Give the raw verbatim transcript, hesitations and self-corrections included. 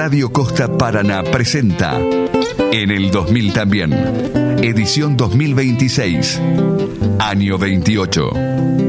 Radio Costa Paraná presenta En el dos mil también, edición dos mil veintiséis, año veintiocho.